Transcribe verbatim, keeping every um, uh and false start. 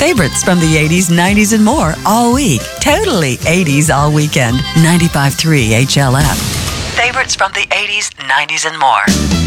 Favorites from the eighties, nineties, and more all week. Totally eighties all weekend. ninety-five point three H L F. Favorites from the eighties, nineties, and more.